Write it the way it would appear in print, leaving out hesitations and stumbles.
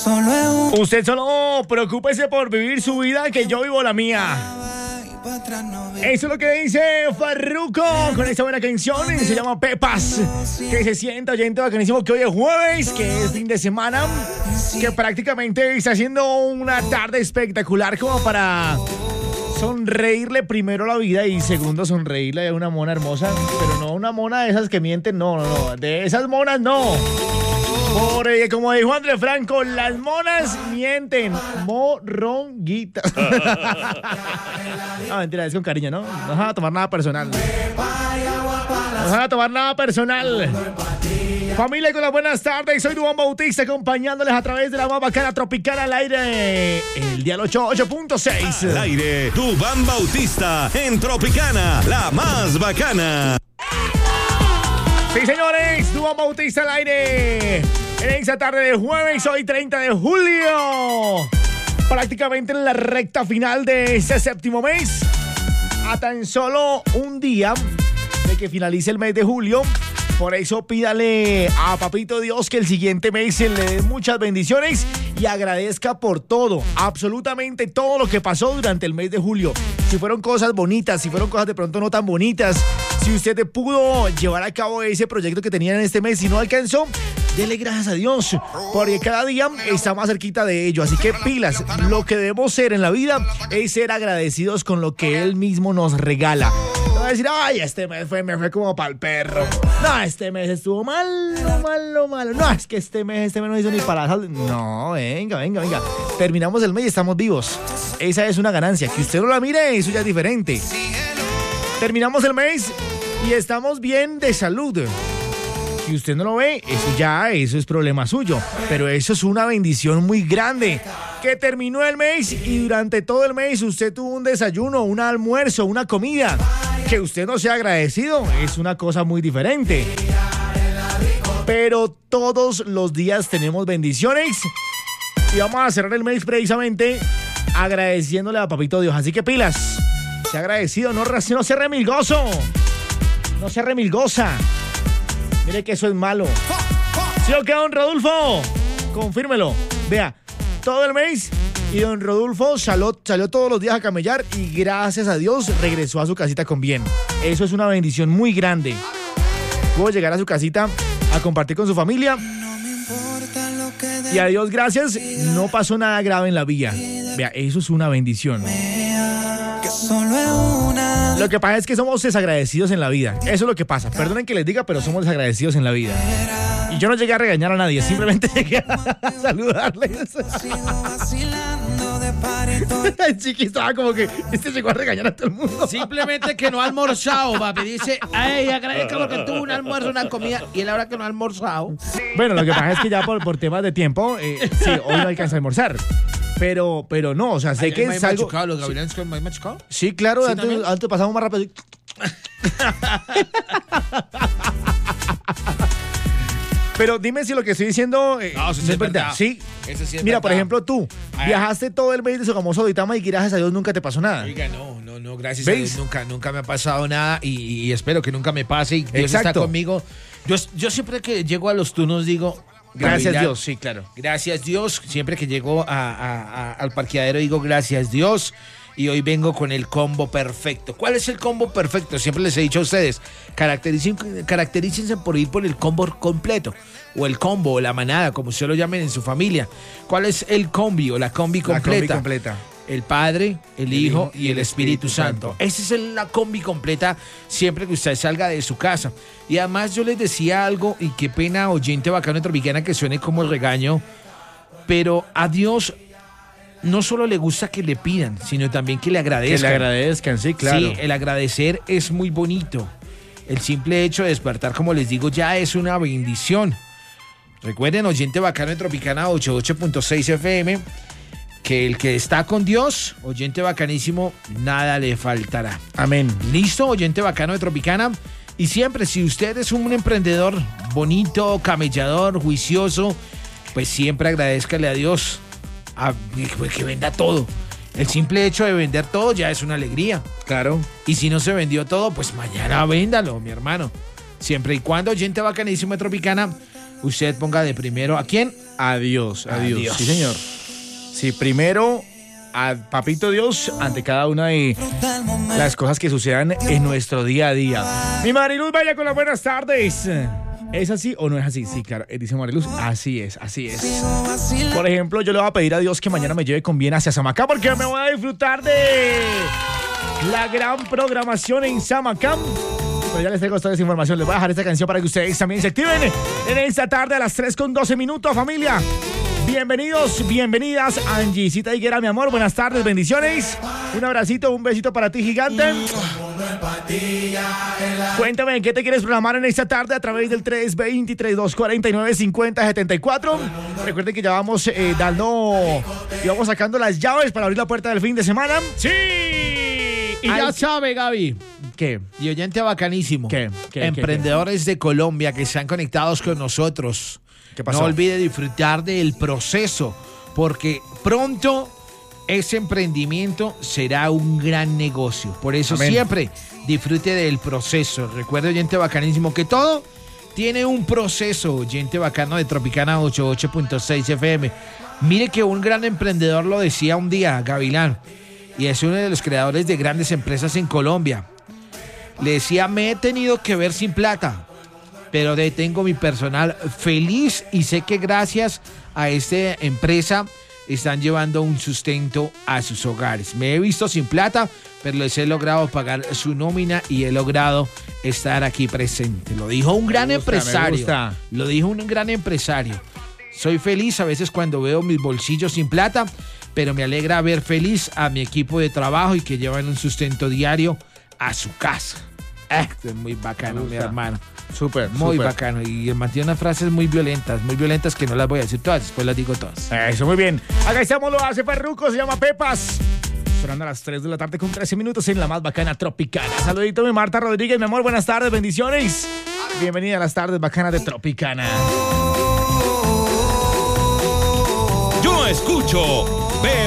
Usted solo preocúpese por vivir su vida, que yo vivo la mía. Eso es lo que dice Farruko con esta buena canción. Se llama Pepas. Que se sienta oyente bacanísimo, que hoy es jueves, que es fin de semana, que prácticamente está haciendo una tarde espectacular como para sonreírle primero a la vida y segundo sonreírle a una mona hermosa. Pero no una mona de esas que mienten, no. De esas monas no. Porque como dijo Andrés Franco, las monas mienten. Morronguitas. No, mentira, es con cariño, ¿no? No van a tomar nada personal. No van a tomar nada personal. Familia, con las buenas tardes. Soy Duván Bautista, acompañándoles a través de la más bacana Tropicana al aire. El dial 88.6. Al aire, Duván Bautista en Tropicana, la más bacana. Sí, señores, Duván Bautista al aire. En esta tarde de jueves, hoy 30 de julio. Prácticamente en la recta final de este séptimo mes. A tan solo un día de que finalice el mes de julio. Por eso pídale a Papito Dios que el siguiente mes se le dé muchas bendiciones y agradezca por todo, absolutamente todo lo que pasó durante el mes de julio. Si fueron cosas bonitas, si fueron cosas de pronto no tan bonitas, si usted pudo llevar a cabo ese proyecto que tenía en este mes y no alcanzó, dele gracias a Dios, porque cada día está más cerquita de ello. Así que pilas, lo que debemos ser en la vida es ser agradecidos con lo que Él mismo nos regala. No va a decir, ay, este mes me fue como para el perro. No, este mes estuvo malo. No, es que este mes no hizo ni para la sal. No, venga. Terminamos el mes y estamos vivos. Esa es una ganancia. Que usted no la mire, eso ya es diferente. Terminamos el mes y estamos bien de salud. Si usted no lo ve, eso es problema suyo. Pero eso es una bendición muy grande. Que terminó el mes y durante todo el mes usted tuvo un desayuno, un almuerzo, una comida. Que usted no sea agradecido es una cosa muy diferente. Pero todos los días tenemos bendiciones. Y vamos a cerrar el mes precisamente agradeciéndole a Papito Dios. Así que pilas. Sea agradecido, no sea remilgoso. No sea remilgosa. Mire que eso es malo. ¿Sí o qué, don Rodolfo? Confírmelo. Vea, todo el mes y don Rodolfo salió todos los días a camellar y gracias a Dios regresó a su casita con bien. Eso es una bendición muy grande. Pudo llegar a su casita a compartir con su familia y a Dios gracias, no pasó nada grave en la vía. Vea, eso es una bendición. Lo que pasa es que somos desagradecidos en la vida. Eso es lo que pasa. Perdonen que les diga, pero somos desagradecidos en la vida. Y yo no llegué a regañar a nadie, simplemente llegué a saludarles. El chiqui estaba como que llegó a regañar a todo el mundo. Simplemente que no ha almorzado, papi. Dice, ay, agradezca porque tuvo un almuerzo, una comida, y él ahora que no ha almorzado. Bueno, lo que pasa es que ya por temas de tiempo, sí, hoy no alcanza a almorzar. Pero no, o sea, sé que es algo... ¿Los gavilanes con maíz machucado? Sí, claro, ¿Sí, antes pasamos más rápido. Pero dime si lo que estoy diciendo no es verdad. Sí. Sí es mira, verdad. por ejemplo, tú viajaste todo el mes de Sogamoso de Itama y gracias a Dios nunca te pasó nada. Oiga, no, gracias a Dios nunca me ha pasado nada y espero que nunca me pase y Dios está conmigo. Yo siempre que llego a los turnos digo... Gracias Dios, sí, claro. Gracias Dios, siempre que llego al parqueadero digo gracias Dios y hoy vengo con el combo perfecto. ¿Cuál es el combo perfecto? Siempre les he dicho a ustedes, caracterícense por ir por el combo completo o el combo o la manada, como ustedes lo llamen en su familia. ¿Cuál es el combi o la combi completa? La combi completa. El Padre, el Hijo y el Espíritu Santo. Esa es la combi completa siempre que usted salga de su casa. Y además yo les decía algo, y qué pena, oyente bacano tropicana, que suene como el regaño, pero a Dios no solo le gusta que le pidan, sino también que le agradezcan. Que le agradezcan, sí, claro. Sí, el agradecer es muy bonito. El simple hecho de despertar, como les digo, ya es una bendición. Recuerden, oyente bacano de Tropicana 88.6 FM, que el que está con Dios, oyente bacanísimo, nada le faltará. Amén. ¿Listo, oyente bacano de Tropicana? Y siempre, si usted es un emprendedor bonito, camellador, juicioso, pues siempre agradézcale a Dios que venda todo. El simple hecho de vender todo ya es una alegría. Claro. Y si no se vendió todo, pues mañana véndalo, mi hermano. Siempre y cuando, oyente bacanísimo de Tropicana, usted ponga de primero ¿a quién? A Dios, a Dios. Dios. Sí, señor. Sí, primero a Papito Dios ante cada una de las cosas que sucedan en nuestro día a día. Mi Mariluz, vaya con las buenas tardes. ¿Es así o no es así? Sí, claro, dice Mariluz, así es, así es. Por ejemplo, yo le voy a pedir a Dios que mañana me lleve con bien hacia Samacá porque me voy a disfrutar de la gran programación en Samacá. Pero ya les traigo toda esa información. Les voy a dejar esta canción para que ustedes también se activen en esta tarde a las 3:12, familia. Bienvenidos, bienvenidas, Angiecita Higuera, mi amor. Buenas tardes, bendiciones. Un abracito, un besito para ti, gigante. Cuéntame, ¿qué te quieres programar en esta tarde a través del 320-3249-5074? Recuerden que ya vamos y vamos sacando las llaves para abrir la puerta del fin de semana. ¡Sí! Y ya sabe, Gaby. ¿Qué? Y oyente bacanísimo. ¿Qué? Emprendedores de Colombia que están conectados con nosotros. ¿Qué pasó? No olvide disfrutar del proceso, porque pronto ese emprendimiento será un gran negocio. Por eso Amén. Siempre disfrute del proceso. Recuerde, oyente bacanísimo, que todo tiene un proceso. Oyente bacano de Tropicana 88.6 FM. Mire que un gran emprendedor lo decía un día, Gavilán, y es uno de los creadores de grandes empresas en Colombia. Le decía, me he tenido que ver sin plata, pero tengo mi personal feliz y sé que gracias a esta empresa están llevando un sustento a sus hogares. Me he visto sin plata, pero les he logrado pagar su nómina y he logrado estar aquí presente. Lo dijo un gran empresario. Me gusta. Lo dijo un gran empresario. Soy feliz a veces cuando veo mis bolsillos sin plata, pero me alegra ver feliz a mi equipo de trabajo y que llevan un sustento diario a su casa. Esto es muy bacano, mi hermano. Súper, Muy súper. bacano. Y mantiene unas frases muy violentas que no las voy a decir todas, después las digo todas. Eso, muy bien. Acá estamos, lo hace Farruko, se llama Pepas. Sonando a las 3 de la tarde con 13 minutos en la más bacana Tropicana. Saludito, mi Marta Rodríguez, mi amor, buenas tardes, bendiciones. Bienvenida a las tardes bacanas de Tropicana. Yo escucho